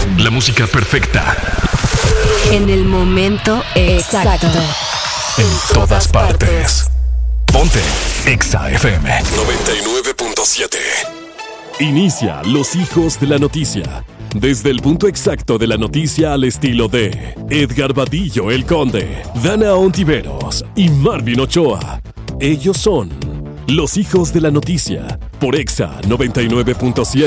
La música perfecta. En el momento exacto. En todas partes. Ponte Exa FM 99.7. Inicia Los Hijos de la Noticia. Desde el punto exacto de la noticia al estilo de Edgar Vadillo el Conde, Dana Ontiveros y Marvin Ochoa. Ellos son Los Hijos de la Noticia por Exa 99.7.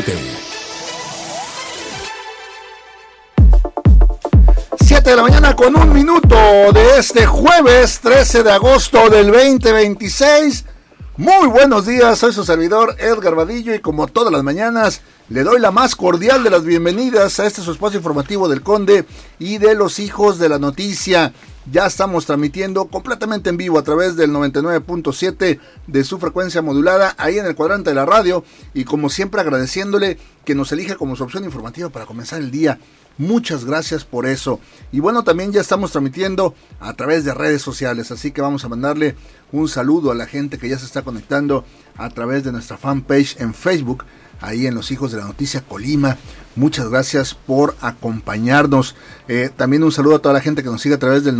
7 de la mañana con 1 minuto de este jueves 13 de agosto del 2026. Muy buenos días, soy su servidor Edgar Vadillo y como todas las mañanas le doy la más cordial de las bienvenidas a este su espacio informativo del Conde y de Los Hijos de la Noticia. Ya estamos transmitiendo completamente en vivo a través del 99.7 de su frecuencia modulada ahí en el cuadrante de la radio y como siempre agradeciéndole que nos elija como su opción informativa para comenzar el día. Muchas gracias por eso. Y bueno, también ya estamos transmitiendo a través de redes sociales, así que vamos a mandarle un saludo a la gente que ya se está conectando a través de nuestra fanpage en Facebook, ahí en Los Hijos de la Noticia Colima. Muchas gracias por acompañarnos. También un saludo a toda la gente que nos sigue a través del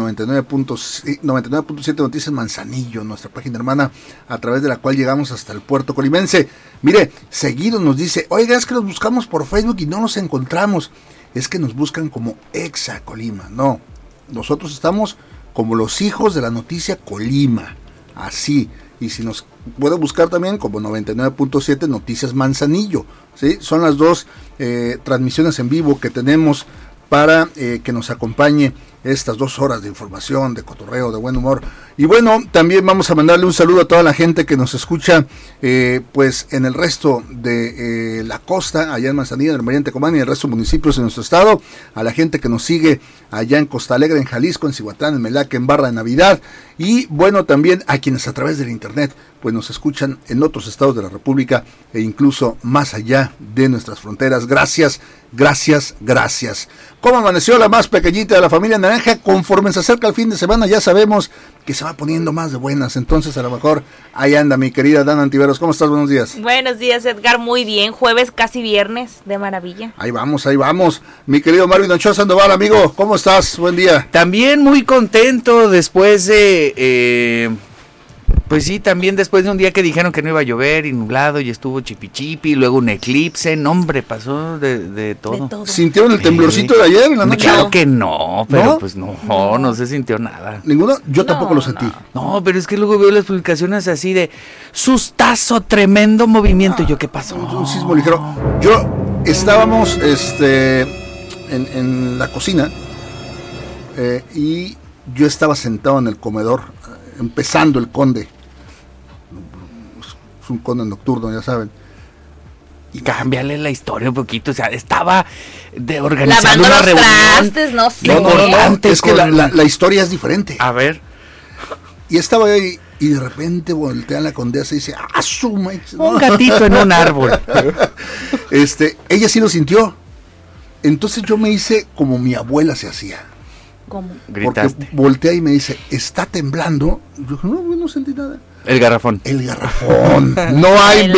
99.7 Noticias Manzanillo, nuestra página hermana, a través de la cual llegamos hasta el puerto colimense. Mire, seguido nos dice, oiga, es que nos buscamos por Facebook y no nos encontramos. Es que nos buscan como Exa Colima. No, nosotros estamos como Los Hijos de la Noticia Colima, así. Y si nos puede buscar también como 99.7 Noticias Manzanillo, ¿sí? Son las dos transmisiones en vivo que tenemos para que nos acompañe estas 2 horas de información, de cotorreo, de buen humor. Y bueno, también vamos a mandarle un saludo a toda la gente que nos escucha pues en el resto de la costa, allá en Manzanillo, en el Marián Tecomán y en el resto de municipios de nuestro estado, a la gente que nos sigue allá en Costa Alegre, en Jalisco, en Cihuatlán, en Melaque, en Barra de Navidad, y bueno, también a quienes a través del internet pues nos escuchan en otros estados de la República e incluso más allá de nuestras fronteras. Gracias, gracias, gracias. ¿Cómo amaneció la más pequeñita de la familia naranja? Conforme se acerca el fin de semana ya sabemos que se va poniendo más de buenas, entonces a lo mejor ahí anda mi querida Dana Antiveros. ¿Cómo estás? Buenos días. Buenos días, Edgar, muy bien, jueves casi viernes, de maravilla. Ahí vamos, mi querido Marvin Ochoa Sandoval, amigo, ¿cómo estás? Buen día. También muy contento después de... Pues sí, también después de un día que dijeron que no iba a llover y nublado y estuvo chipi, luego un eclipse, no hombre, pasó de todo. ¿Sintieron el temblorcito de ayer en la noche? Claro que no, pero pues no se sintió nada. ¿Ninguno? Yo tampoco lo sentí. No, pero es que luego veo las publicaciones así de sustazo, tremendo movimiento. ¿Yo qué pasó? Un sismo ligero. Estábamos en la cocina y yo estaba sentado en el comedor empezando el Conde. Es un Conde nocturno, ya saben. Y cámbiale la historia un poquito, o sea, estaba organizando una reunión. Trastes, no sé. No, es que la historia es diferente. A ver. Y estaba ahí y de repente voltea la condesa y dice, ¡asuma! Un gatito en un árbol. Ella sí lo sintió. Entonces yo me hice como mi abuela se hacía. ¿Cómo? Gritaste. Porque voltea y me dice, ¿está temblando? Yo dije, no sentí nada. El garrafón. No hay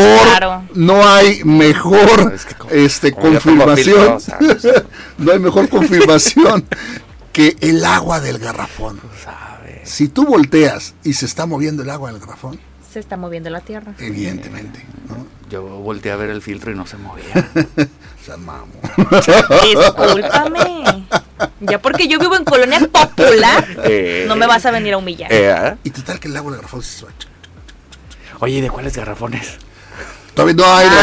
mejor confirmación. No hay mejor confirmación que el agua del garrafón. Si tú volteas y se está moviendo el agua del garrafón, se está moviendo la tierra. Evidentemente, ¿no? Yo volteé a ver el filtro y no se movía. Se mamó. Discúlpame. Ya porque yo vivo en Colonia Popular, no me vas a venir a humillar. Y total que el agua del garrafón se suena. Oye, ¿de cuáles garrafones? Todavía no hay.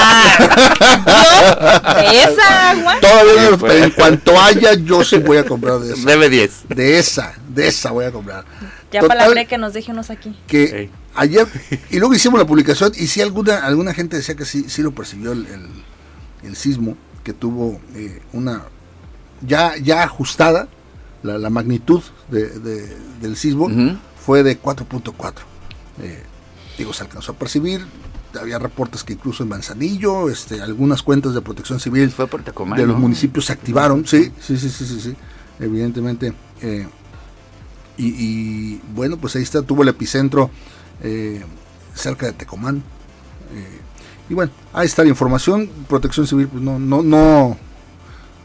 ¿De esa agua? Todavía no, pero en cuanto haya, yo sí voy a comprar de esa. Debe 10. De esa voy a comprar. Ya palabré que nos deje unos aquí. Que ayer, y luego hicimos la publicación, y sí alguna gente decía que sí lo percibió el sismo, que tuvo una ya ajustada, la magnitud del sismo, fue de 4.4. Se alcanzó a percibir. Había reportes que incluso en Manzanillo, algunas cuentas de Protección Civil fue por Tecomán, de los municipios se activaron, sí, evidentemente, y bueno, pues ahí tuvo el epicentro cerca de Tecomán, y bueno, ahí está la información. Protección Civil pues no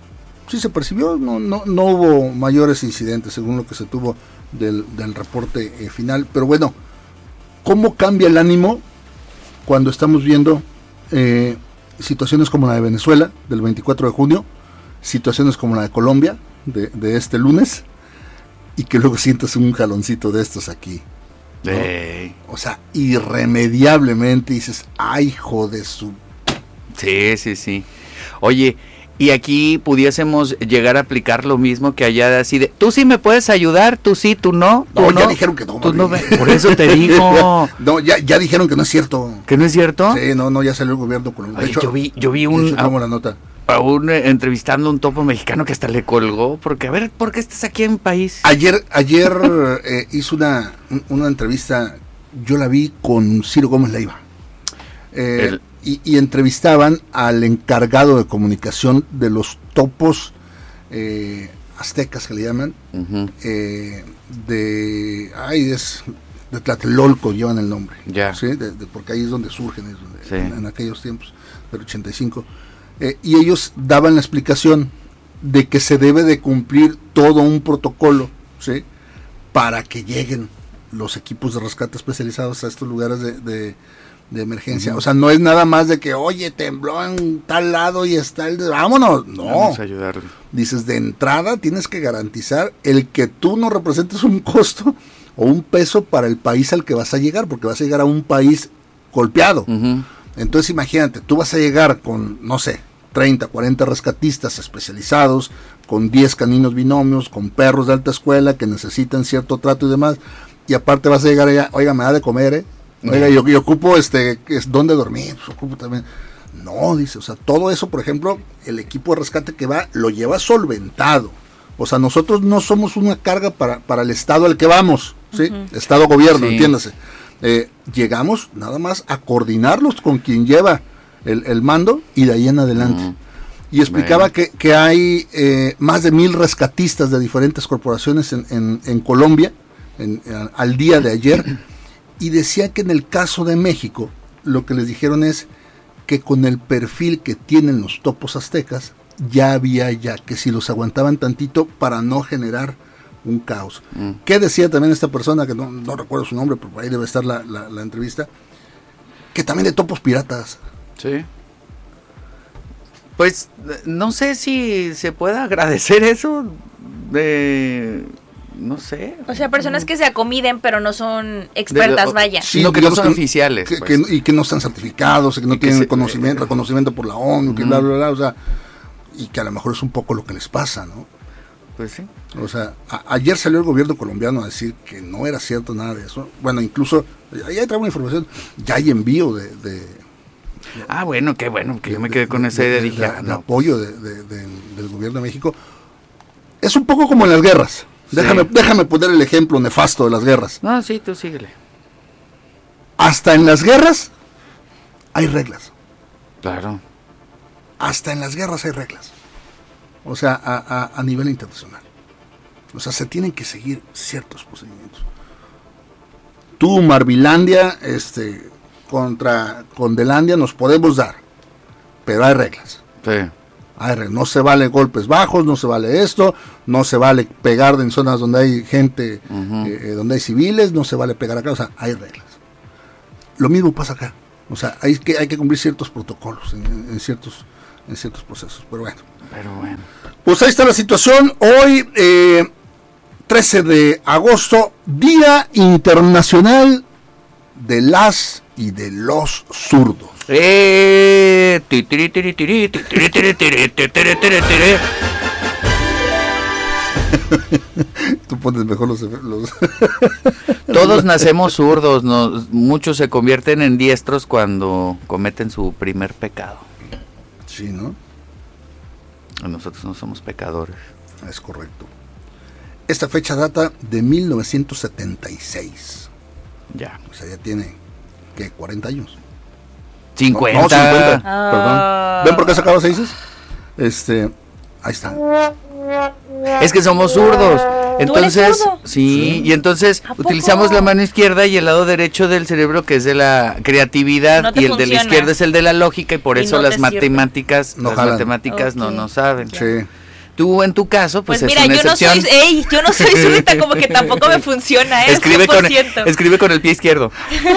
sí se percibió, no hubo mayores incidentes según lo que se tuvo del reporte final, pero bueno, ¿cómo cambia el ánimo cuando estamos viendo situaciones como la de Venezuela del 24 de junio, situaciones como la de Colombia de este lunes, y que luego sientas un jaloncito de estos aquí, ¿no? O sea, irremediablemente dices, ay, hijo de su... Sí. Oye, y aquí pudiésemos llegar a aplicar lo mismo que allá, así de, tú sí me puedes ayudar, tú sí, tú no. No, ya dijeron que no. Tú no, por eso te digo. No, ya dijeron que no es cierto. ¿Que no es cierto? Sí, no, ya salió el gobierno con Oye, yo vi un... la nota. Entrevistando a un topo mexicano que hasta le colgó, porque a ver, ¿por qué estás aquí en país? Ayer hizo una entrevista, yo la vi con Ciro Gómez Leiva, y entrevistaban al encargado de comunicación de los topos aztecas, que le llaman, de Tlatelolco llevan el nombre, ya. ¿sí? Porque ahí es donde surgen, en aquellos tiempos del 85. Y ellos daban la explicación de que se debe de cumplir todo un protocolo, ¿sí? Para que lleguen los equipos de rescate especializados a estos lugares de emergencia. O sea, no es nada más de que, oye, tembló en tal lado y está vámonos. No. Vamos a ayudarle. Dices, de entrada tienes que garantizar el que tú no representes un costo o un peso para el país al que vas a llegar, porque vas a llegar a un país golpeado. Entonces imagínate, tú vas a llegar con, no sé, 30, 40 rescatistas especializados, con 10 caninos binomios, con perros de alta escuela que necesitan cierto trato y demás, y aparte vas a llegar allá, oiga, me da de comer, oiga, yo ocupo dónde dormir, pues ocupo también. No, dice, o sea, todo eso, por ejemplo, el equipo de rescate que va, lo lleva solventado. O sea, nosotros no somos una carga para el estado al que vamos, ¿sí? Estado-gobierno, sí. Entiéndase. Llegamos nada más a coordinarlos con quien lleva el mando y de ahí en adelante. Y explicaba que hay más de 1,000 rescatistas de diferentes corporaciones en Colombia al día de ayer, y decía que en el caso de México lo que les dijeron es que con el perfil que tienen los topos aztecas ya que si los aguantaban tantito para no generar un caos. ¿Qué decía también esta persona, que no recuerdo su nombre, pero por ahí debe estar la entrevista, que también de topos piratas? Sí. Pues no sé si se puede agradecer eso no sé. O sea, personas que se acomiden pero no son expertas, vaya. Sí, no, que no son oficiales. Y que no están certificados, que no tienen reconocimiento por la ONU, que bla, bla, bla, o sea, y que a lo mejor es un poco lo que les pasa, ¿no? Pues sí. O sea, ayer salió el gobierno colombiano a decir que no era cierto nada de eso. Bueno, incluso, ahí traigo una información, ya hay envío bueno, qué bueno, que yo me quedé con esa idea, dije, el apoyo del gobierno de México. Es un poco como en las guerras. Sí. Déjame poner el ejemplo nefasto de las guerras. No, sí, tú síguele. Hasta en las guerras hay reglas. Claro. Hasta en las guerras hay reglas. O sea, a nivel internacional. O sea, se tienen que seguir ciertos procedimientos. Tú, Marvilandia, con Delandia nos podemos dar, pero hay reglas. Sí. No se vale golpes bajos, no se vale esto, no se vale pegar en zonas donde hay gente, donde hay civiles, no se vale pegar acá, o sea, hay reglas. Lo mismo pasa acá, o sea, hay que cumplir ciertos protocolos en ciertos procesos, pero bueno. Pues ahí está la situación. Hoy, 13 de agosto, Día Internacional de las y de los zurdos. Tú pones mejor los... Todos nacemos zurdos, muchos se convierten en diestros cuando cometen su primer pecado. Sí, ¿no? Nosotros no somos pecadores. Es correcto. Esta fecha data de 1976. Ya. O sea, ya tiene, ¿qué? 40 años. 50. No, 50. Perdón. ¿Ven por qué sacaba 6? Ahí está. Es que somos zurdos. Entonces, sí, y entonces utilizamos la mano izquierda y el lado derecho del cerebro, que es de la creatividad, y el de la izquierda es el de la lógica, y por eso las matemáticas no saben. Sí. Tú en tu caso, pues mira, es una excepción. Yo no soy zurdita, como que tampoco me funciona, Escribe con el pie izquierdo.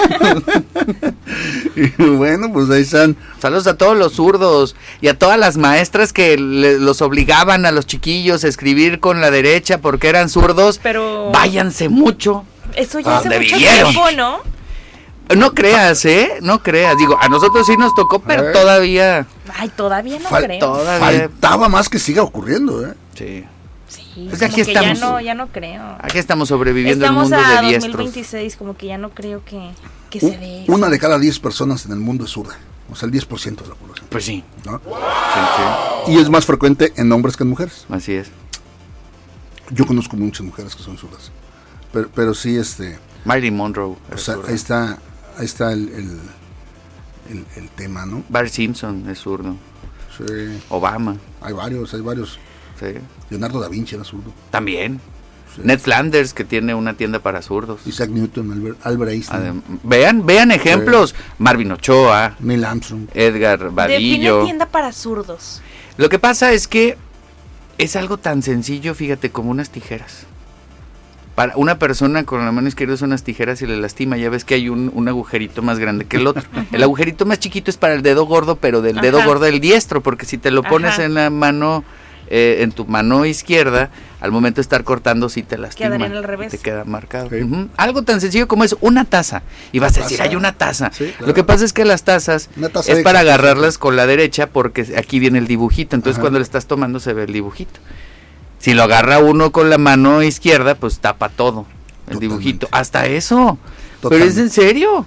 Y bueno, pues ahí están. Saludos a todos los zurdos y a todas las maestras que los obligaban a los chiquillos a escribir con la derecha porque eran zurdos. Pero váyanse mucho. Eso ya hace mucho tiempo, ¿no? No creas, no creas. Digo, a nosotros sí nos tocó, pero todavía... Ay, todavía no creo. Faltaba más que siga ocurriendo, Sí. Sí, pues aquí estamos. Ya no creo. Aquí estamos sobreviviendo el mundo de diestros. Estamos a 2026, como que ya no creo que se dé eso. Una de cada 10 personas en el mundo es zurda. O sea, el 10% de la población. Pues sí. ¿No? Sí. Y es más frecuente en hombres que en mujeres. Así es. Yo conozco muchas mujeres que son zurdas. Pero sí, Marilyn Monroe. O sea, ahí está el tema, ¿no? Bart Simpson es zurdo. Sí. Obama. Hay varios. Sí. Leonardo da Vinci era zurdo. También. Sí. Ned Flanders, que tiene una tienda para zurdos. Isaac Newton, Albert Einstein. Vean ejemplos. Sí. Marvin Ochoa. Neil Armstrong. Edgar Vadillo. Define tienda para zurdos. Lo que pasa es que es algo tan sencillo, fíjate, como unas tijeras. Para una persona con la mano izquierda son unas tijeras y le lastima. Ya ves que hay un agujerito más grande que el otro. El agujerito más chiquito es para el dedo gordo, pero del dedo gordo del diestro, porque si te lo pones en la mano, en tu mano izquierda, al momento de estar cortando sí te lastima. Quedaría en el revés. Te queda marcado. Sí. Algo tan sencillo como es una taza. Y vas a decir, hay una taza. Sí, claro. Lo que pasa es que las tazas es para agarrarlas con la derecha, porque aquí viene el dibujito. Entonces cuando le estás tomando se ve el dibujito. Si lo agarra uno con la mano izquierda, pues tapa todo, el dibujito. Hasta eso. Totalmente. Pero es en serio.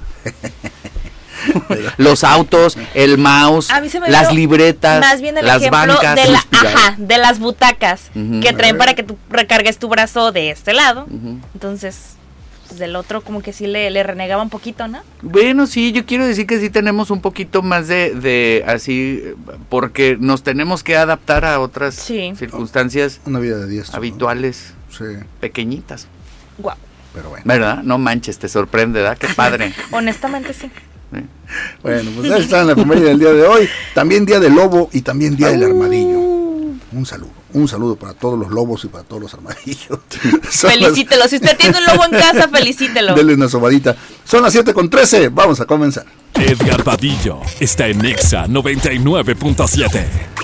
Los autos, el mouse, las libretas, más bien el las bancas. De las butacas que traen para que tú recargues tu brazo de este lado. Entonces, pues del otro como que sí le renegaba un poquito, ¿no? Bueno, sí, yo quiero decir que sí tenemos un poquito más de así, porque nos tenemos que adaptar a otras circunstancias una vida de diestro, habituales, pequeñitas. Guau. Pero bueno. ¿Verdad? No manches, te sorprende, ¿verdad? Qué padre. Honestamente sí. Bueno, pues ahí está en la primera del día de hoy. También día del lobo y también día del armadillo. Un saludo para todos los lobos y para todos los armadillos. Felicítelo, si usted tiene un lobo en casa, felicítelo. Denle una sobadita. Son las 7:13, vamos a comenzar. Edgar Vadillo está en Exa 99.7.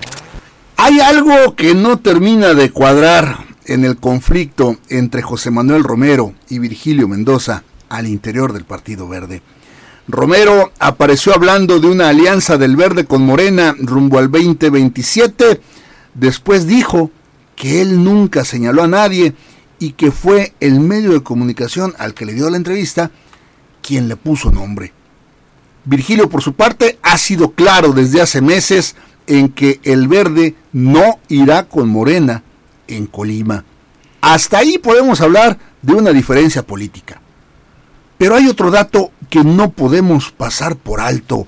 Hay algo que no termina de cuadrar en el conflicto entre José Manuel Romero y Virgilio Mendoza al interior del Partido Verde. Romero apareció hablando de una alianza del Verde con Morena rumbo al 2027. Después dijo que él nunca señaló a nadie y que fue el medio de comunicación al que le dio la entrevista quien le puso nombre. Virgilio, por su parte, ha sido claro desde hace meses en que el Verde no irá con Morena en Colima. Hasta ahí podemos hablar de una diferencia política. Pero hay otro dato que no podemos pasar por alto.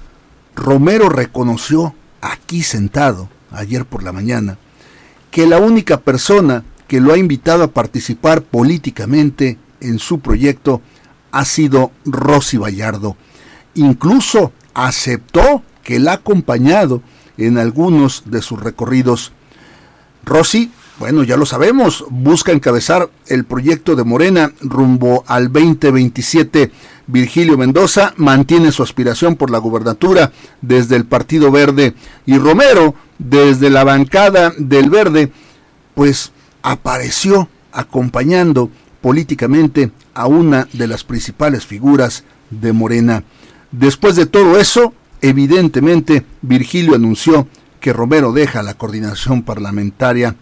Romero reconoció aquí sentado, ayer por la mañana, que la única persona que lo ha invitado a participar políticamente en su proyecto ha sido Rosy Vallardo. Incluso aceptó que la ha acompañado en algunos de sus recorridos. Rosy, bueno, ya lo sabemos, busca encabezar el proyecto de Morena rumbo al 2027. Virgilio Mendoza mantiene su aspiración por la gubernatura desde el Partido Verde y Romero, desde la bancada del Verde, pues apareció acompañando políticamente a una de las principales figuras de Morena. Después de todo eso, evidentemente, Virgilio anunció que Romero deja la coordinación parlamentaria.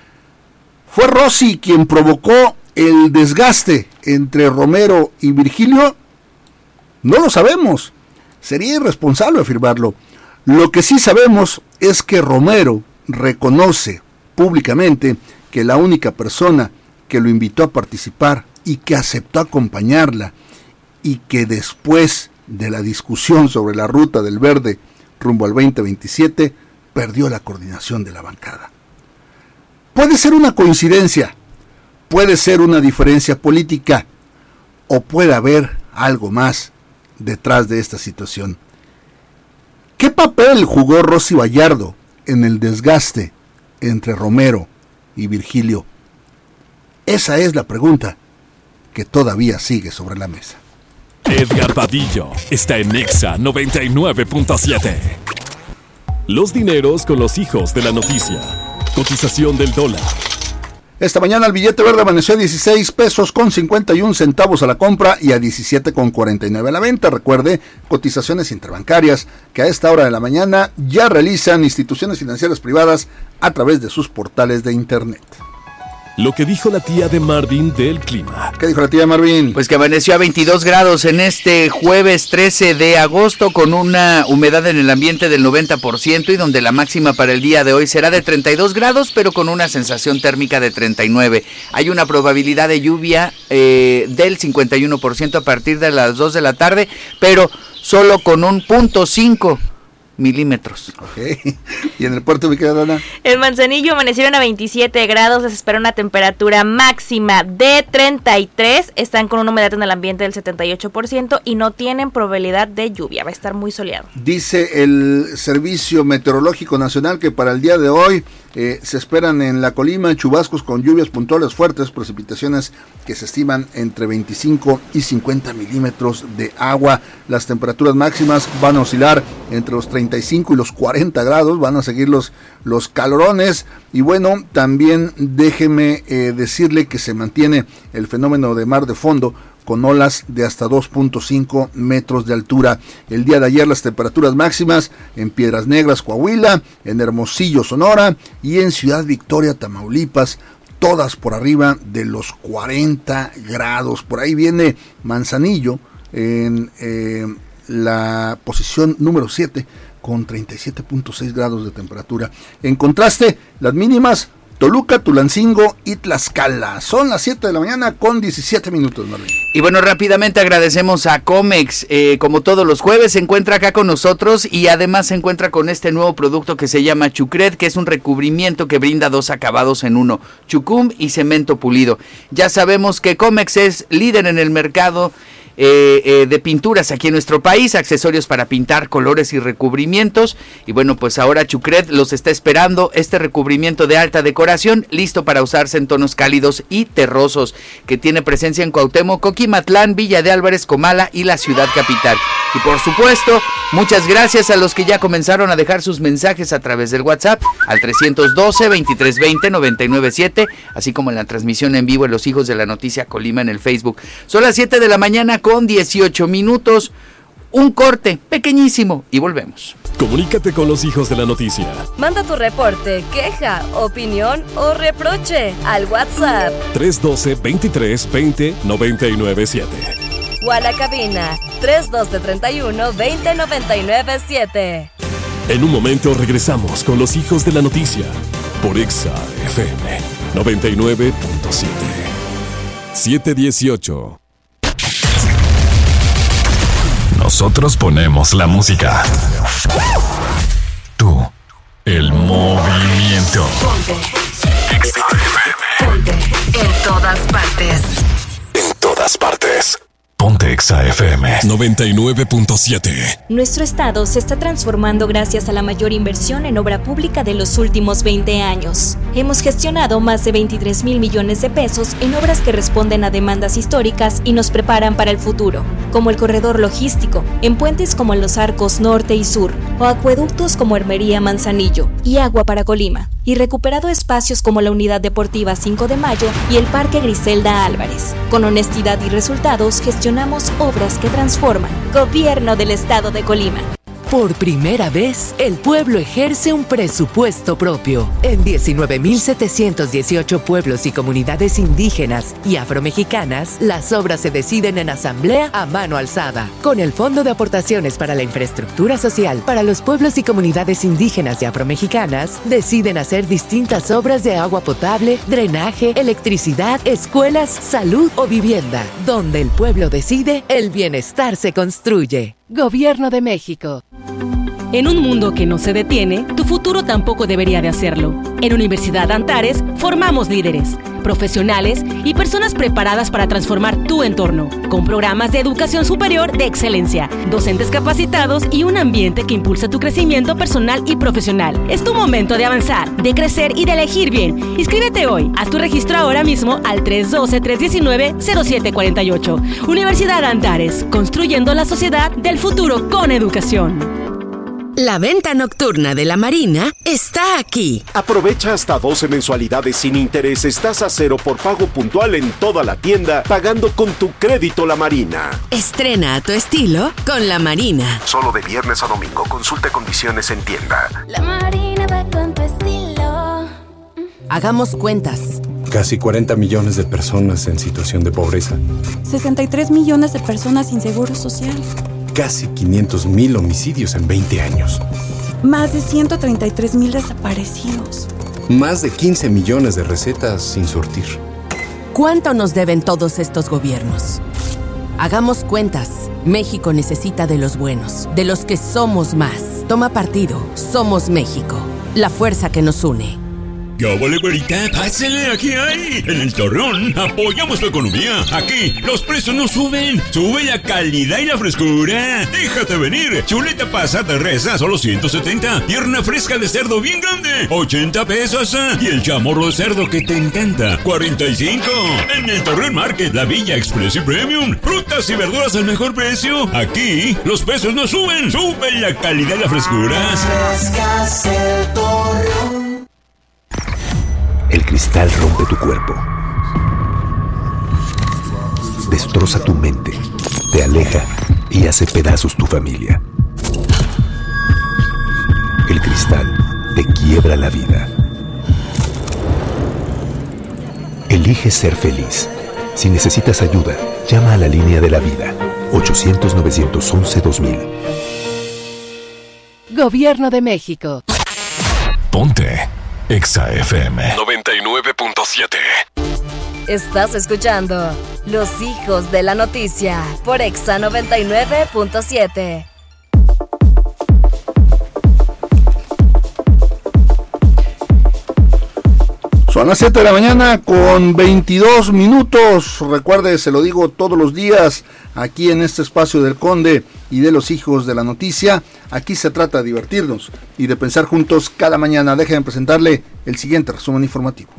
¿Fue Rosy quien provocó el desgaste entre Romero y Virgilio? No lo sabemos. Sería irresponsable afirmarlo. Lo que sí sabemos es que Romero reconoce públicamente que la única persona que lo invitó a participar y que aceptó acompañarla y que después de la discusión sobre la ruta del Verde rumbo al 2027 perdió la coordinación de la bancada. Puede ser una coincidencia, puede ser una diferencia política o puede haber algo más detrás de esta situación. ¿Qué papel jugó Rosy Vallardo en el desgaste entre Romero y Virgilio? Esa es la pregunta que todavía sigue sobre la mesa. Edgar Vadillo está en Exa 99.7. Los dineros con los hijos de la noticia. Cotización del dólar. Esta mañana el billete verde amaneció a 16 pesos con 51 centavos a la compra y a 17 con 49 a la venta. Recuerde, cotizaciones interbancarias que a esta hora de la mañana ya realizan instituciones financieras privadas a través de sus portales de internet. Lo que dijo la tía de Marvin del clima. ¿Qué dijo la tía Marvin? Pues que amaneció a 22 grados en este jueves 13 de agosto con una humedad en el ambiente del 90% y donde la máxima para el día de hoy será de 32 grados, pero con una sensación térmica de 39. Hay una probabilidad de lluvia del 51% a partir de las 2 de la tarde, pero solo con un 0.5 milímetros. Ok. ¿Y en el puerto, mi querida Dana? En Manzanillo amanecieron a 27 grados, se espera una temperatura máxima de 33, están con una humedad en el ambiente del 78% y no tienen probabilidad de lluvia, va a estar muy soleado. Dice el Servicio Meteorológico Nacional que para el día de hoy se esperan en la Colima chubascos con lluvias puntuales fuertes, precipitaciones que se estiman entre 25 y 50 milímetros de agua. Las temperaturas máximas van a oscilar entre los 35 y los 40 grados, van a seguir los calorones. Y bueno, también déjeme decirle que se mantiene el fenómeno de mar de fondo con olas de hasta 2.5 metros de altura. El día de ayer las temperaturas máximas en Piedras Negras, Coahuila, en Hermosillo, Sonora y en Ciudad Victoria, Tamaulipas, todas por arriba de los 40 grados. Por ahí viene Manzanillo en la posición número 7 con 37.6 grados de temperatura. En contraste, las mínimas, Toluca, Tulancingo y Tlaxcala. Son las 7 de la mañana con 17 minutos, Marlene. Y bueno, rápidamente agradecemos a Comex. Como todos los jueves, se encuentra acá con nosotros y además se encuentra con este nuevo producto que se llama Chucred, que es un recubrimiento que brinda 2 acabados en uno, chucum y cemento pulido. Ya sabemos que Comex es líder en el mercado de pinturas aquí en nuestro país, accesorios para pintar, colores y recubrimientos. Y bueno, pues ahora Chucred los está esperando, este recubrimiento de alta decoración, listo para usarse en tonos cálidos y terrosos, que tiene presencia en Cuauhtémoc, Coquimatlán, Villa de Álvarez, Comala y la ciudad capital. Y por supuesto, muchas gracias a los que ya comenzaron a dejar sus mensajes a través del WhatsApp al 312-2320-997, así como en la transmisión en vivo en Los Hijos de la Noticia Colima en el Facebook. Son las 7 de la mañana con 18 minutos. Un corte pequeñísimo y volvemos. Comunícate con Los Hijos de la Noticia. Manda tu reporte, queja, opinión o reproche al WhatsApp 312-2320-997. o a la cabina 312-31-20-997. En un momento regresamos con Los Hijos de la Noticia por Exa FM 99.7. 718. Nosotros ponemos la música. Tú, el movimiento. Exa FM. Ponte en todas partes. En todas partes. Ponte Exa FM 99.7. Nuestro estado se está transformando gracias a la mayor inversión en obra pública de los últimos 20 años. Hemos gestionado más de 23,000 millones de pesos en obras que responden a demandas históricas y nos preparan para el futuro, como el corredor logístico, en puentes como en los arcos norte y sur, o acueductos como Hermería Manzanillo y Agua para Colima, y recuperado espacios como la Unidad Deportiva 5 de Mayo y el Parque Griselda Álvarez. Con honestidad y resultados gestionamos obras que transforman. Gobierno del Estado de Colima. Por primera vez, el pueblo ejerce un presupuesto propio. En 19,718 pueblos y comunidades indígenas y afromexicanas, las obras se deciden en asamblea a mano alzada. Con el Fondo de Aportaciones para la Infraestructura Social para los pueblos y comunidades indígenas y afromexicanas, deciden hacer distintas obras de agua potable, drenaje, electricidad, escuelas, salud o vivienda. Donde el pueblo decide, el bienestar se construye. Gobierno de México. En un mundo que no se detiene, tu futuro tampoco debería de hacerlo. En Universidad Antares formamos líderes, profesionales y personas preparadas para transformar tu entorno, con programas de educación superior de excelencia, docentes capacitados y un ambiente que impulsa tu crecimiento personal y profesional. Es tu momento de avanzar, de crecer y de elegir bien. Inscríbete hoy. Haz tu registro ahora mismo al 312-319-0748. Universidad Antares, construyendo la sociedad del futuro con educación. La venta nocturna de la Marina está aquí. Aprovecha hasta 12 mensualidades sin intereses, tasa cero por pago puntual en toda la tienda, pagando con tu crédito La Marina. Estrena a tu estilo con La Marina. Solo de viernes a domingo. Consulte condiciones en tienda. La Marina va con tu estilo. Hagamos cuentas. Casi 40 millones de personas en situación de pobreza. 63 millones de personas sin seguro social. Casi 500,000 homicidios en 20 años. Más de 133,000 desaparecidos. Más de 15 millones de recetas sin surtir. ¿Cuánto nos deben todos estos gobiernos? Hagamos cuentas. México necesita de los buenos, de los que somos más. Toma partido. Somos México. La fuerza que nos une. ¡Ya vale, güerita! ¡Pásale! ¡Aquí hay! En El Torreón apoyamos tu economía. Aquí los precios no suben. Sube la calidad y la frescura. ¡Déjate venir! Chuleta pasada de res a solo 170. Pierna fresca de cerdo bien grande, 80 pesos. Y el chamorro de cerdo que te encanta, 45. En El Torreón Market, la Villa Express y Premium. Frutas y verduras al mejor precio. Aquí los precios no suben. Sube la calidad y la frescura. El cristal rompe tu cuerpo, destroza tu mente, te aleja y hace pedazos tu familia. El cristal te quiebra la vida. Elige ser feliz. Si necesitas ayuda, llama a la línea de la vida, 800-911-2000. Gobierno de México. Ponte Exa FM 99.7. Estás escuchando Los Hijos de la Noticia por Exa 99.7. Son las 7 de la mañana con 22 minutos. Recuerde, se lo digo todos los días aquí en este espacio del Conde y de los Hijos de la Noticia. Aquí se trata de divertirnos y de pensar juntos cada mañana. Déjenme presentarle el siguiente resumen informativo.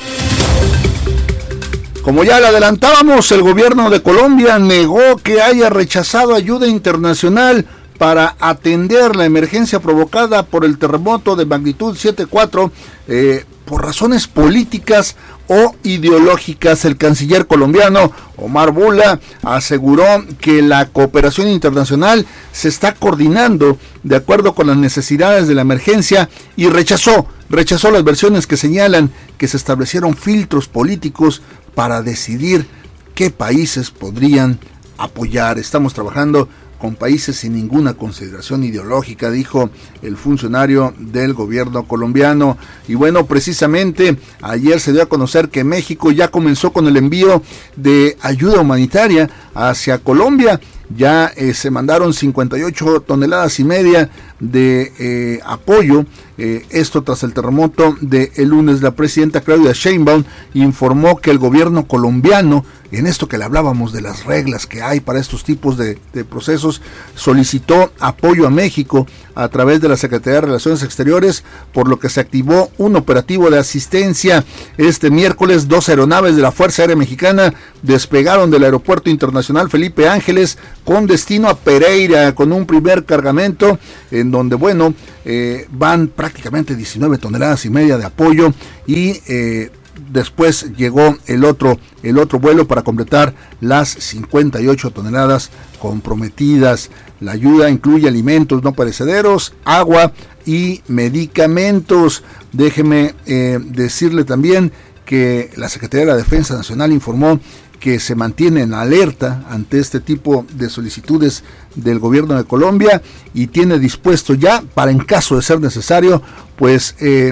Como ya le adelantábamos, el gobierno de Colombia negó que haya rechazado ayuda internacional para atender la emergencia provocada por el terremoto de magnitud 7.4 por razones políticas o ideológicas. El canciller colombiano Omar Bula aseguró que la cooperación internacional se está coordinando de acuerdo con las necesidades de la emergencia y rechazó las versiones que señalan que se establecieron filtros políticos para decidir qué países podrían apoyar. Estamos trabajando con países sin ninguna consideración ideológica, dijo el funcionario del gobierno colombiano. Y bueno, precisamente ayer se dio a conocer que México ya comenzó con el envío de ayuda humanitaria hacia Colombia. Ya se mandaron 58 toneladas y media de apoyo, esto tras el terremoto del lunes. La presidenta Claudia Sheinbaum informó que el gobierno colombiano, en esto que le hablábamos de las reglas que hay para estos tipos de procesos, solicitó apoyo a México a través de la Secretaría de Relaciones Exteriores, por lo que se activó un operativo de asistencia. Este miércoles 2 aeronaves de la Fuerza Aérea Mexicana despegaron del Aeropuerto Internacional Felipe Ángeles con destino a Pereira, con un primer cargamento en donde, bueno, van prácticamente 19 toneladas y media de apoyo y después llegó el otro vuelo para completar las 58 toneladas comprometidas. La ayuda incluye alimentos no perecederos, agua y medicamentos. Déjeme decirle también que la Secretaría de la Defensa Nacional informó que se mantiene en alerta ante este tipo de solicitudes del gobierno de Colombia y tiene dispuesto ya, para en caso de ser necesario, pues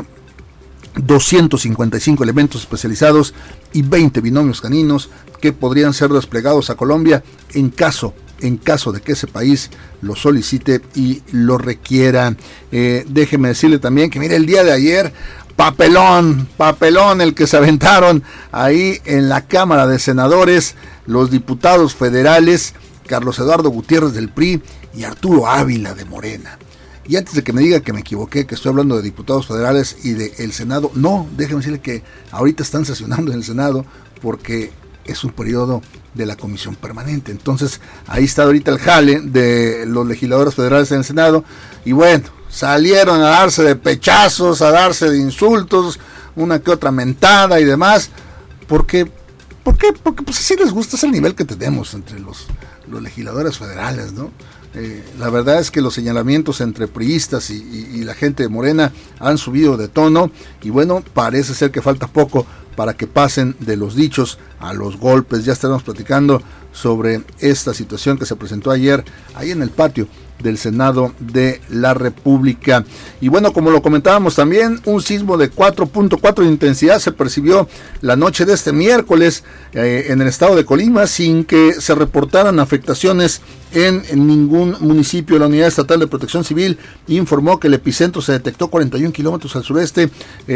255 elementos especializados y 20 binomios caninos que podrían ser desplegados a Colombia en caso en caso de que ese país lo solicite y lo requiera. Déjeme decirle también que mire, el día de ayer, papelón el que se aventaron ahí en la Cámara de Senadores los diputados federales Carlos Eduardo Gutiérrez del PRI y Arturo Ávila de Morena. Y antes de que me diga que me equivoqué, que estoy hablando de diputados federales y del Senado, no, déjeme decirle que ahorita están sesionando en el Senado porque es un periodo de la comisión permanente. Entonces, ahí está ahorita el jale de los legisladores federales en el Senado. Y bueno, salieron a darse de pechazos, a darse de insultos, una que otra mentada y demás. Porque pues así les gusta, es el nivel que tenemos entre los legisladores federales, ¿no? La verdad es que los señalamientos entre priistas y la gente de Morena han subido de tono y bueno, parece ser que falta poco para que pasen de los dichos a los golpes. Ya estaremos platicando sobre esta situación que se presentó ayer ahí en el patio del Senado de la República. Y bueno, como lo comentábamos también, un sismo de 4.4 de intensidad se percibió la noche de este miércoles en el estado de Colima, sin que se reportaran afectaciones en ningún municipio. La Unidad Estatal de Protección Civil informó que el epicentro se detectó 41 kilómetros al suroeste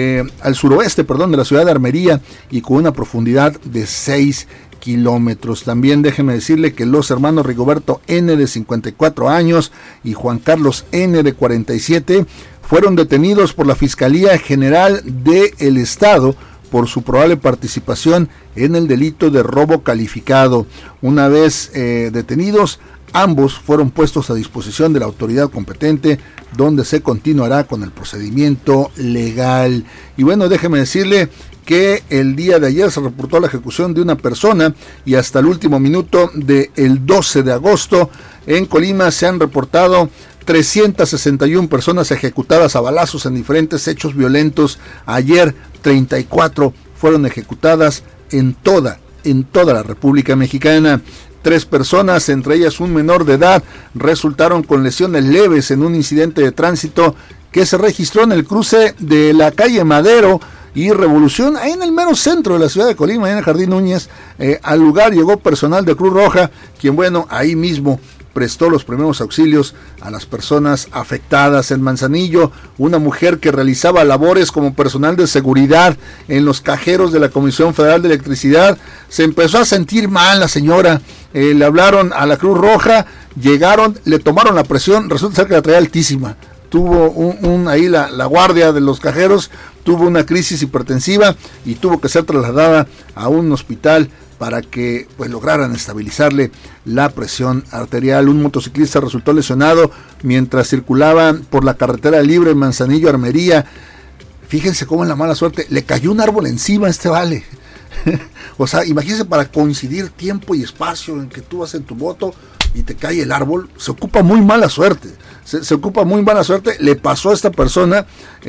de la ciudad de Armería y con una profundidad de 6 kilómetros. También déjeme decirle que los hermanos Rigoberto N. de 54 años y Juan Carlos N. de 47 fueron detenidos por la Fiscalía General del Estado por su probable participación en el delito de robo calificado. Una vez detenidos, ambos fueron puestos a disposición de la autoridad competente, donde se continuará con el procedimiento legal. Y bueno, déjeme decirle que el día de ayer se reportó la ejecución de una persona y hasta el último minuto del 12 de agosto en Colima se han reportado 361 personas ejecutadas a balazos en diferentes hechos violentos. Ayer 34 fueron ejecutadas en toda la República Mexicana. 3 personas, entre ellas un menor de edad, resultaron con lesiones leves en un incidente de tránsito que se registró en el cruce de la calle Madero y Revolución, ahí en el mero centro de la ciudad de Colima, ahí en el Jardín Núñez. Al lugar llegó personal de Cruz Roja, quien bueno, ahí mismo prestó los primeros auxilios a las personas afectadas. En Manzanillo, una mujer que realizaba labores como personal de seguridad en los cajeros de la Comisión Federal de Electricidad, se empezó a sentir mal la señora. Le hablaron a la Cruz Roja, llegaron, le tomaron la presión, resulta ser que la traía altísima. Tuvo ahí la guardia de los cajeros, tuvo una crisis hipertensiva y tuvo que ser trasladada a un hospital para que pues lograran estabilizarle la presión arterial. Un motociclista resultó lesionado mientras circulaba por la carretera libre en Manzanillo, Armería. Fíjense cómo en la mala suerte le cayó un árbol encima a este vale. O sea, imagínense, para coincidir tiempo y espacio en que tú vas en tu moto y te cae el árbol, se ocupa muy mala suerte. Se ocupa muy mala suerte. Le pasó a esta persona,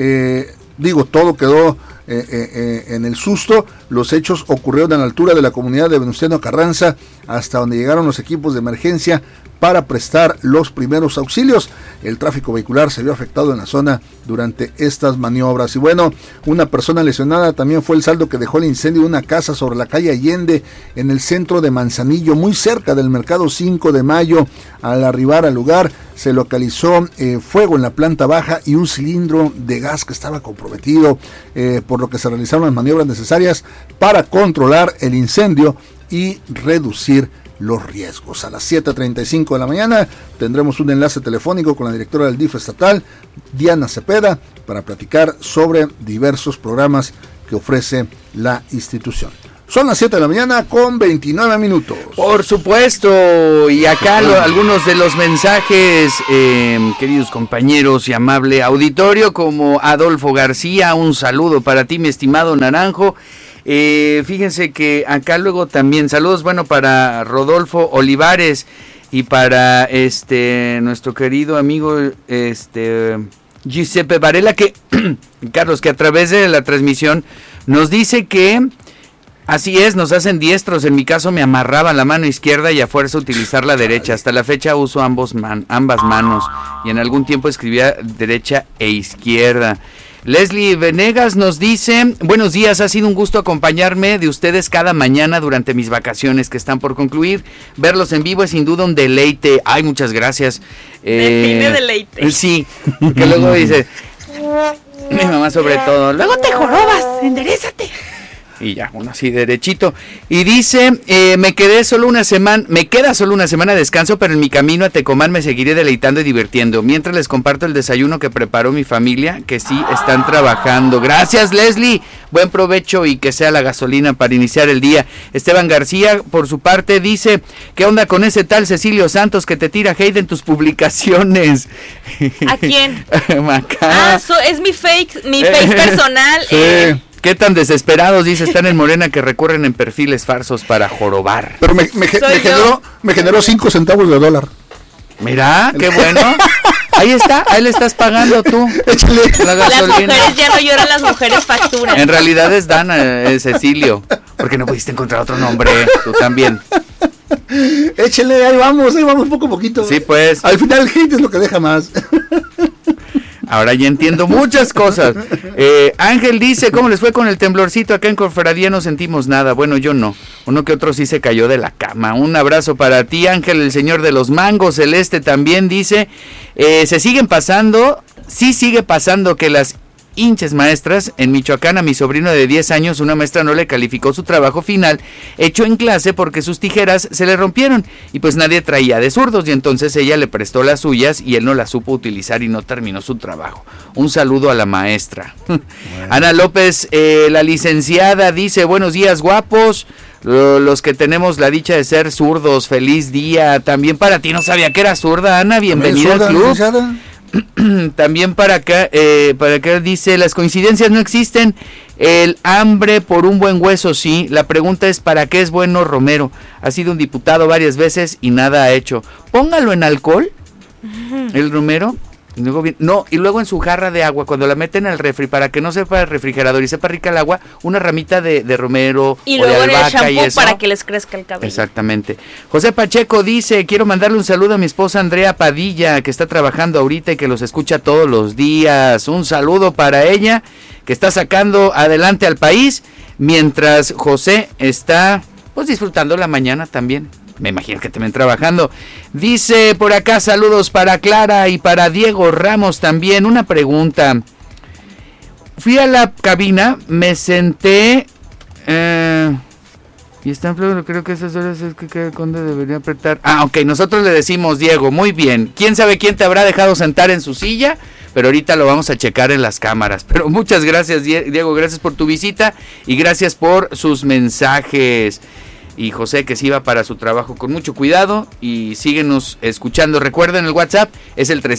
todo quedó en el susto. Los hechos ocurrieron a la altura de la comunidad de Venustiano Carranza, hasta donde llegaron los equipos de emergencia para prestar los primeros auxilios. El tráfico vehicular se vio afectado en la zona durante estas maniobras. Y bueno, una persona lesionada también fue el saldo que dejó el incendio de una casa sobre la calle Allende, en el centro de Manzanillo, muy cerca del mercado 5 de Mayo. Al arribar al lugar, se localizó fuego en la planta baja y un cilindro de gas que estaba comprometido, por lo que se realizaron las maniobras necesarias para controlar el incendio y reducir los riesgos. A las 7:35 de la mañana tendremos un enlace telefónico con la directora del DIF estatal, Diana Cepeda, para platicar sobre diversos programas que ofrece la institución. Son las 7 de la mañana con 29 minutos. Por supuesto, y acá algunos de los mensajes, queridos compañeros y amable auditorio, como Adolfo García, un saludo para ti, mi estimado Naranjo. Fíjense que acá luego también saludos, para Rodolfo Olivares y para nuestro querido amigo Giuseppe Varela, que Carlos, que a través de la transmisión nos dice que así es, nos hacen diestros. En mi caso me amarraban la mano izquierda y a fuerza utilizar la derecha. Hasta la fecha uso ambas manos y en algún tiempo escribía derecha e izquierda. Leslie Venegas nos dice, buenos días, ha sido un gusto acompañarme de ustedes cada mañana durante mis vacaciones que están por concluir. Verlos en vivo es sin duda un deleite. Ay, muchas gracias. Define deleite. Sí, que luego dice, mi mamá sobre todo, luego te jorobas, enderézate. Y ya, uno así derechito. Y dice, me queda solo una semana de descanso, pero en mi camino a Tecomán me seguiré deleitando y divirtiendo. Mientras les comparto el desayuno que preparó mi familia, que sí están trabajando. Gracias, Leslie. Buen provecho y que sea la gasolina para iniciar el día. Esteban García, por su parte, dice, ¿qué onda con ese tal Cecilio Santos que te tira hate en tus publicaciones? ¿A quién? Acá. Es mi face personal. Sí. ¿Qué tan desesperados, dice, están en Morena que recurren en perfiles falsos para jorobar? Pero me generó 5 centavos de dólar. Mira, qué bueno. Ahí está, ahí le estás pagando tú. Échale. La gasolina. Las mujeres ya no lloran, las mujeres facturan. En realidad es Dana, Cecilio. Porque no pudiste encontrar otro nombre, tú también. Échale, ahí vamos poco a poquito. Sí, pues. Al final el hate es lo que deja más. Ahora ya entiendo muchas cosas. Ángel dice, ¿cómo les fue con el temblorcito? Acá en Cofradía no sentimos nada. Bueno, yo no. Uno que otro sí se cayó de la cama. Un abrazo para ti, Ángel, el señor de los mangos. Celeste también dice, sigue pasando que las hinches maestras en Michoacán, a mi sobrino de 10 años, una maestra no le calificó su trabajo final hecho en clase porque sus tijeras se le rompieron y pues nadie traía de zurdos y entonces ella le prestó las suyas y él no las supo utilizar y no terminó su trabajo. Un saludo a la maestra. Bueno. Ana López, la licenciada, dice, buenos días guapos, los que tenemos la dicha de ser zurdos, feliz día. También para ti, no sabía que era zurda, Ana, bienvenida al club. Licenciada. También para acá dice, las coincidencias no existen, el hambre por un buen hueso sí, la pregunta es ¿para qué es bueno Romero? Ha sido un diputado varias veces y nada ha hecho. Póngalo en alcohol, el Romero, y luego en su jarra de agua, cuando la meten al refri, para que no sepa el refrigerador y sepa rica el agua, una ramita de romero y o de luego albahaca el shampoo y eso, para que les crezca el cabello. Exactamente. José Pacheco dice, quiero mandarle un saludo a mi esposa Andrea Padilla, que está trabajando ahorita y que los escucha todos los días. Un saludo para ella, que está sacando adelante al país, mientras José está pues disfrutando la mañana también. Me imagino que también trabajando. Dice por acá, saludos para Clara y para Diego Ramos también. Una pregunta. Fui a la cabina, me senté... y está en flor, creo que esas horas es que Conde debería apretar. Ok, nosotros le decimos Diego, muy bien. ¿Quién sabe quién te habrá dejado sentar en su silla? Pero ahorita lo vamos a checar en las cámaras. Pero muchas gracias, Diego, gracias por tu visita y gracias por sus mensajes. Y José, que se iba para su trabajo con mucho cuidado y síguenos escuchando. Recuerden, el WhatsApp es el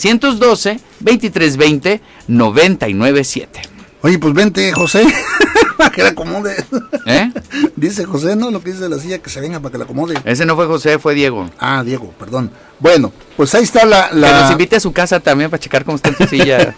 312-2320-997. Oye, pues vente, José, para que la acomode. Dice José, ¿no? Lo que dice de la silla, que se venga para que la acomode. Ese no fue José, fue Diego. Ah, Diego, perdón. Bueno, pues ahí está la... Que nos invite a su casa también para checar cómo está en su silla.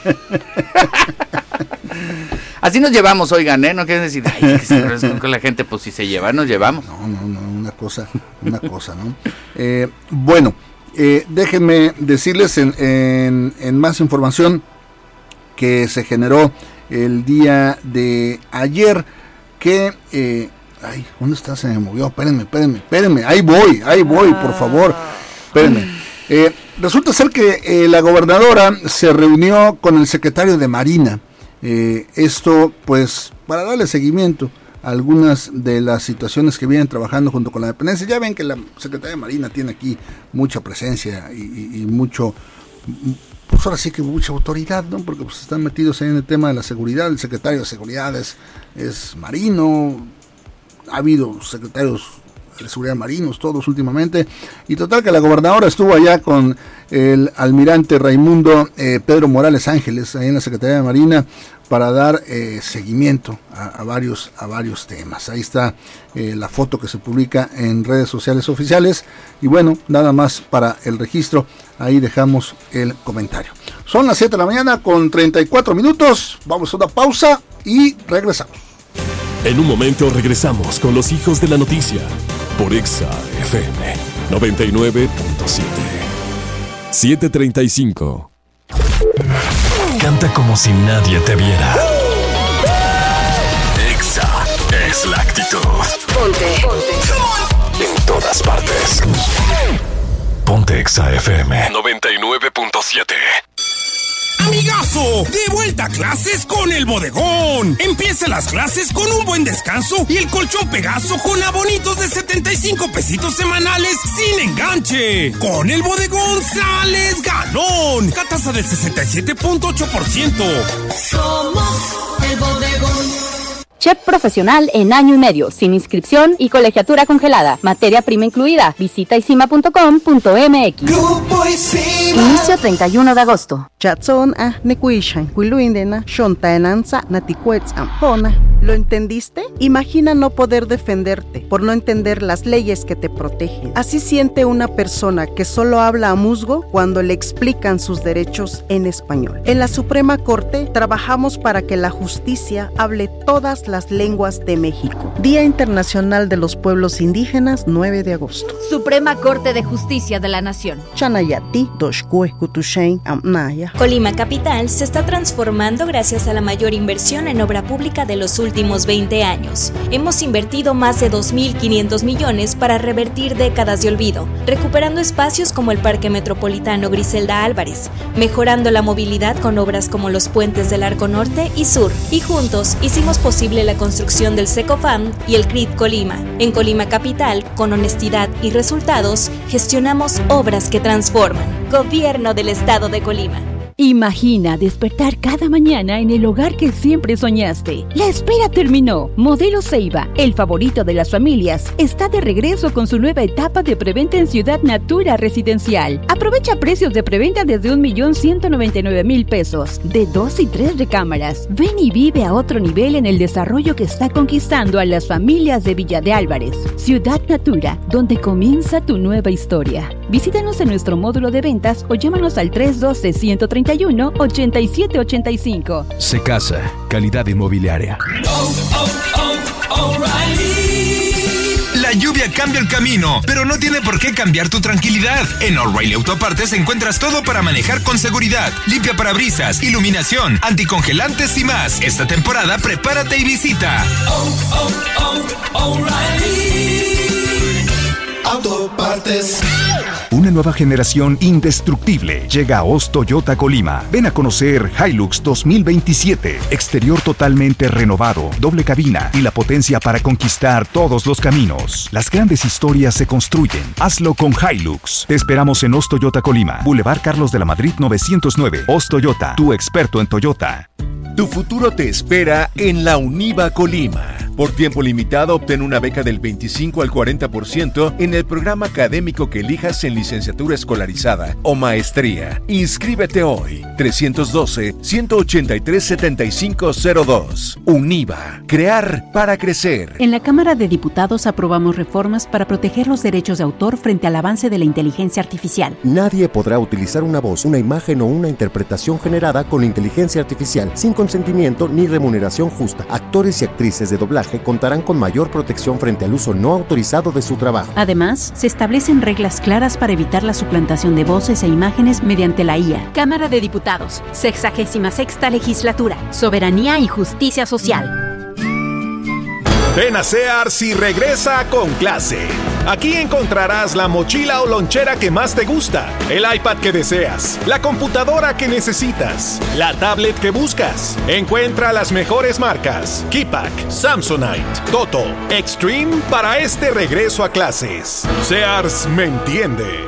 Así nos llevamos, oigan, No quieren decir, ay, que se con la gente, pues si se lleva, nos llevamos. No, una cosa, ¿no? Bueno, déjenme decirles en más información que se generó el día de ayer, que... ¿dónde está? Se me movió, espérenme, ahí voy, por favor, espérenme. Resulta ser que la gobernadora se reunió con el secretario de Marina. Esto pues para darle seguimiento a algunas de las situaciones que vienen trabajando junto con la dependencia. Ya ven que la Secretaría de Marina tiene aquí mucha presencia y mucho, pues ahora sí que mucha autoridad, ¿no? Porque pues están metidos ahí en el tema de la seguridad. El secretario de seguridad es marino, ha habido secretarios de seguridad marinos, todos últimamente, y total que la gobernadora estuvo allá con el almirante Raimundo Pedro Morales Ángeles, ahí en la Secretaría de Marina, para dar seguimiento a varios temas. Ahí está la foto que se publica en redes sociales oficiales, y bueno, nada más para el registro, ahí dejamos el comentario. Son las 7 de la mañana con 34 minutos, vamos a una pausa y regresamos. En un momento regresamos con los hijos de la noticia por Exa FM 99.7. 7:35. Canta como si nadie te viera. Exa es la actitud. Ponte. En todas partes. Ponte Exa FM 99.7. ¡Amigazo! ¡De vuelta a clases con El Bodegón! Empieza las clases con un buen descanso y el colchón Pegaso con abonitos de 75 pesitos semanales sin enganche. Con El Bodegón sales ganón. Tasa del 67.8%. Somos El Bodegón. Chef profesional en año y medio, sin inscripción y colegiatura congelada. Materia prima incluida. Visita isima.com.mx. Grupo Isima. Inicio 31 de agosto. Chatson nekuishan kuiluindena shontaenanza natikuetzam hona. ¿Lo entendiste? Imagina no poder defenderte por no entender las leyes que te protegen. Así siente una persona que solo habla a musgo cuando le explican sus derechos en español. En la Suprema Corte trabajamos para que la justicia hable todas las lenguas de México. Día Internacional de los Pueblos Indígenas, 9 de agosto. Suprema Corte de Justicia de la Nación. Chanayati, Doshkue, Kutushain, Amnaya. Colima Capital se está transformando gracias a la mayor inversión en obra pública de los últimos 20 años. Hemos invertido más de 2.500 millones para revertir décadas de olvido, recuperando espacios como el Parque Metropolitano Griselda Álvarez, mejorando la movilidad con obras como los puentes del Arco Norte y Sur, y juntos hicimos posible la construcción del Secofam y el CRIT Colima. En Colima Capital, con honestidad y resultados, gestionamos obras que transforman. Gobierno del Estado de Colima. Imagina despertar cada mañana en el hogar que siempre soñaste. La espera terminó. Modelo Ceiba, el favorito de las familias, está de regreso con su nueva etapa de preventa en Ciudad Natura Residencial. Aprovecha precios de preventa desde 1.199.000 pesos, de 2 y 3 recámaras. Ven y vive a otro nivel en el desarrollo que está conquistando a las familias de Villa de Álvarez. Ciudad Natura, donde comienza tu nueva historia. Visítanos en nuestro módulo de ventas o llámanos al 312-131-8785. Se casa, calidad inmobiliaria. La lluvia cambia el camino, pero no tiene por qué cambiar tu tranquilidad. En O'Reilly Autopartes encuentras todo para manejar con seguridad. Limpia parabrisas, iluminación, anticongelantes y más. Esta temporada prepárate y visita O'Reilly Autopartes. Una nueva generación indestructible llega a Oz Toyota Colima. Ven a conocer Hilux 2027. Exterior totalmente renovado, doble cabina y la potencia para conquistar todos los caminos. Las grandes historias se construyen. Hazlo con Hilux. Te esperamos en Oz Toyota Colima. Boulevard Carlos de la Madrid 909. Oz Toyota, tu experto en Toyota. Tu futuro te espera en la UNIVA Colima. Por tiempo limitado, obtén una beca del 25 al 40% en el programa académico que elijas en licenciatura escolarizada o maestría. Inscríbete hoy. 312-183-7502. UNIVA. Crear para crecer. En la Cámara de Diputados aprobamos reformas para proteger los derechos de autor frente al avance de la inteligencia artificial. Nadie podrá utilizar una voz, una imagen o una interpretación generada con inteligencia artificial sin consentimiento ni remuneración justa. Actores y actrices de doblaje contarán con mayor protección frente al uso no autorizado de su trabajo. Además, se establecen reglas claras para evitar la suplantación de voces e imágenes mediante la IA. Cámara de Diputados, 66ª Legislatura, Soberanía y Justicia Social. Ven a Sears y regresa con clase. Aquí encontrarás la mochila o lonchera que más te gusta, el iPad que deseas, la computadora que necesitas, la tablet que buscas. Encuentra las mejores marcas: Keypack, Samsonite, Toto, Extreme para este regreso a clases. Sears me entiende.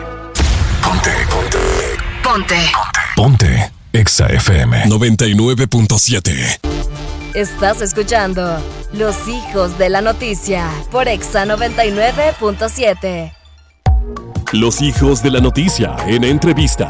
Ponte Exa FM 99.7. Estás escuchando Los Hijos de la Noticia por Exa 99.7. Los Hijos de la Noticia en entrevista.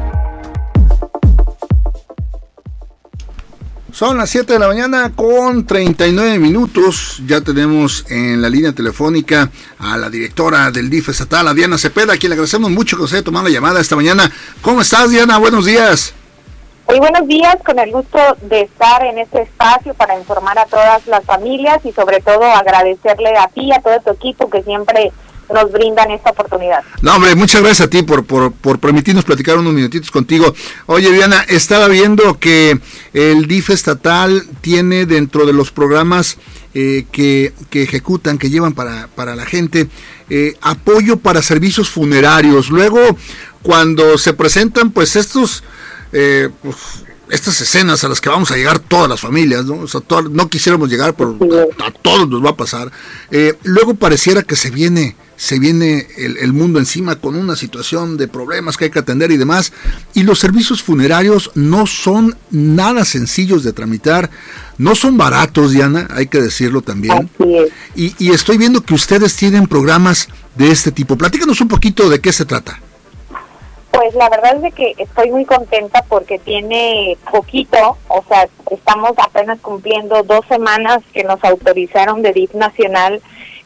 Son las 7 de la mañana con 39 minutos. Ya tenemos en la línea telefónica a la directora del DIF estatal, a Diana Cepeda, a quien le agradecemos mucho que nos haya tomado la llamada esta mañana. ¿Cómo estás, Diana? Buenos días. Muy buenos días, con el gusto de estar en este espacio para informar a todas las familias y sobre todo agradecerle a ti y a todo tu equipo que siempre nos brindan esta oportunidad. No, hombre, muchas gracias a ti por permitirnos platicar unos minutitos contigo. Oye, Diana, estaba viendo que el DIF estatal tiene dentro de los programas que ejecutan, que llevan para la gente, apoyo para servicios funerarios. Luego, cuando se presentan, pues estas escenas a las que vamos a llegar todas las familias, ¿no? O sea, no quisiéramos llegar, pero a todos nos va a pasar. Luego pareciera que se viene el mundo encima con una situación de problemas que hay que atender y demás, y los servicios funerarios no son nada sencillos de tramitar, no son baratos, Diana, hay que decirlo también. Así es. Y estoy viendo que ustedes tienen programas de este tipo. Platícanos un poquito de qué se trata. Pues la verdad es de que estoy muy contenta porque tiene poquito, o sea, estamos apenas cumpliendo 2 semanas que nos autorizaron de DIF Nacional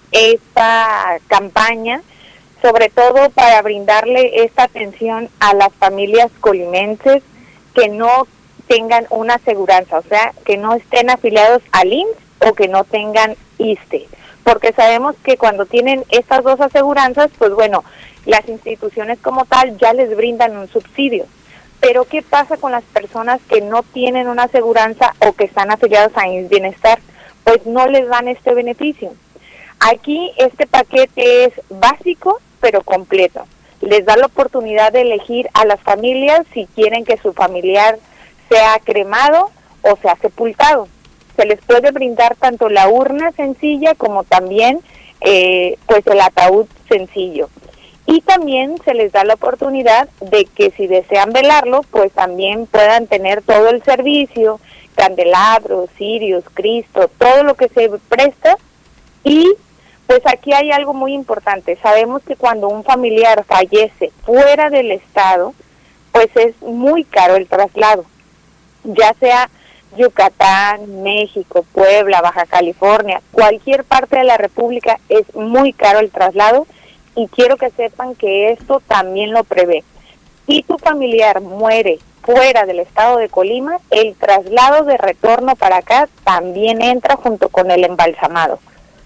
esta campaña, sobre todo para brindarle esta atención a las familias colimenses que no tengan una aseguranza, o sea, que no estén afiliados al IMSS o que no tengan ISSSTE, porque sabemos que cuando tienen estas dos aseguranzas, pues bueno, las instituciones como tal ya les brindan un subsidio. Pero ¿qué pasa con las personas que no tienen una aseguranza o que están afiliados a IMSS Bienestar? Pues no les dan este beneficio. Aquí este paquete es básico pero completo. Les da la oportunidad de elegir a las familias si quieren que su familiar sea cremado o sea sepultado. Se les puede brindar tanto la urna sencilla como también pues el ataúd sencillo. Y también se les da la oportunidad de que si desean velarlo, pues también puedan tener todo el servicio, candelabros, cirios, Cristo, todo lo que se presta. Y pues aquí hay algo muy importante. Sabemos que cuando un familiar fallece fuera del estado, pues es muy caro el traslado. Ya sea Yucatán, México, Puebla, Baja California, cualquier parte de la República es muy caro el traslado. Y quiero que sepan que esto también lo prevé. Si tu familiar muere fuera del estado de Colima, el traslado de retorno para acá también entra junto con el embalsamado.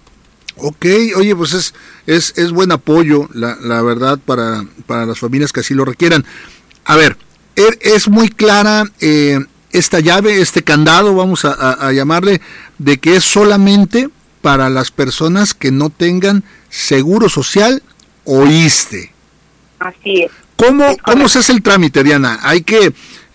Ok, oye, pues es buen apoyo, la verdad, para las familias que así lo requieran. A ver, es muy clara esta llave, este candado, vamos a llamarle, de que es solamente para las personas que no tengan seguro social o ISSSTE. Así es. ¿Cómo se hace el trámite, Diana? Hay que,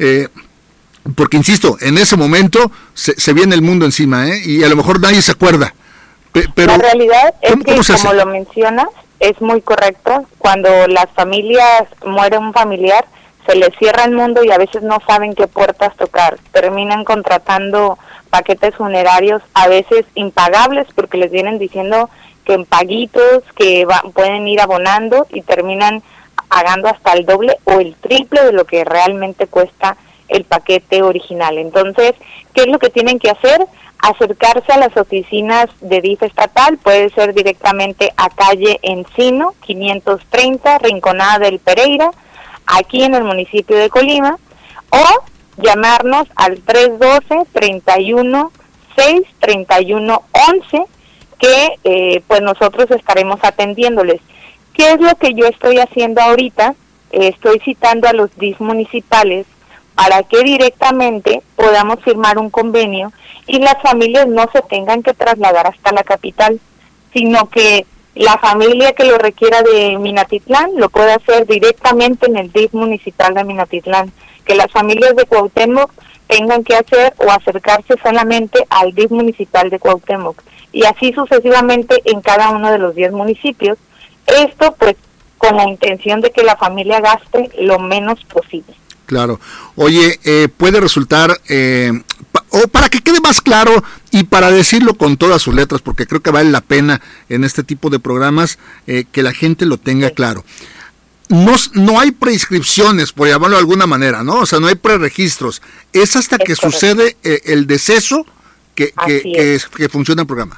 porque insisto, en ese momento se viene el mundo encima, y a lo mejor nadie se acuerda. Pero la realidad es que, ¿cómo se hace? Como lo mencionas, es muy correcto. Cuando las familias muere un familiar, se les cierra el mundo y a veces no saben qué puertas tocar. Terminan contratando paquetes funerarios, a veces impagables, porque les vienen diciendo que en paguitos, que pueden ir abonando y terminan pagando hasta el doble o el triple de lo que realmente cuesta el paquete original. Entonces, ¿qué es lo que tienen que hacer? Acercarse a las oficinas de DIF estatal, puede ser directamente a calle Encino, 530, Rinconada del Pereira, aquí en el municipio de Colima, o llamarnos al 312-31-6-31-11, que pues nosotros estaremos atendiéndoles. ¿Qué es lo que yo estoy haciendo ahorita? Estoy citando a los DIF municipales para que directamente podamos firmar un convenio y las familias no se tengan que trasladar hasta la capital, sino que la familia que lo requiera de Minatitlán lo puede hacer directamente en el DIF municipal de Minatitlán, que las familias de Cuauhtémoc tengan que hacer o acercarse solamente al DIF municipal de Cuauhtémoc, y así sucesivamente en cada uno de los 10 municipios. Esto pues con la intención de que la familia gaste lo menos posible. Claro. Oye, puede resultar, o para que quede más claro y para decirlo con todas sus letras, porque creo que vale la pena en este tipo de programas que la gente lo tenga claro. No hay preinscripciones, por llamarlo de alguna manera, ¿no? O sea, no hay preregistros. Es hasta que sucede el deceso que funciona el programa.